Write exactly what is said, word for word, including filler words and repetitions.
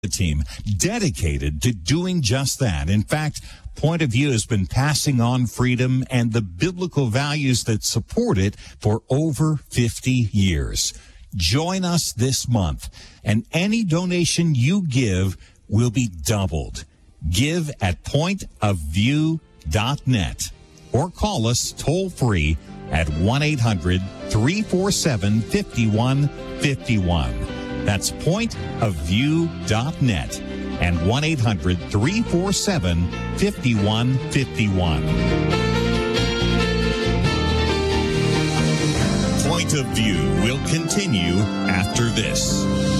team dedicated to doing just that. In fact, Point of View has been passing on freedom and the biblical values that support it for over fifty years. Join us this month, and any donation you give will be doubled. Give at point of view dot net or call us toll free at one eight hundred three four seven five one five one. That's point of view dot net and one eight hundred three four seven five one five one. Point of View will continue after this.